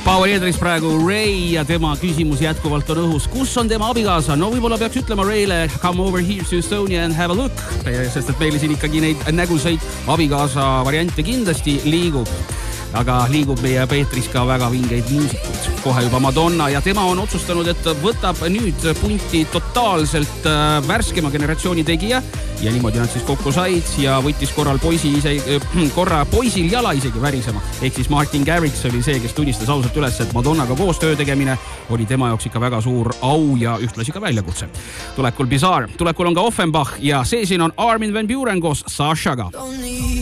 Power Eetris praegu Ray ja tema küsimus jätkuvalt on õhus. Kus on tema abikaasa? No võib-olla peaks ütlema Rayle, come over here to Estonia and have a look. Sest et meile siin ikkagi neid nägusaid abikaasa variante kindlasti liigub. Aga liigub meie Peetris ka väga vingeid muusikud. Kohe juba Madonna ja tema on otsustanud, et võtab nüüd punti totaalselt värskema generatsiooni tegija ja niimoodi nad siis kokku said ja võttis korra poisil jala isegi värisema. Ehk siis Martin Garrix oli see, kes tunnistas ausalt üles, et Madonnaga koos töö tegemine oli tema jaoks ikka väga suur au ja ühtlasi ka väljakutse. Tulekul Bizarre, tulekul on ka Offenbach ja see siin on Armin van Buuren koos Sashaga.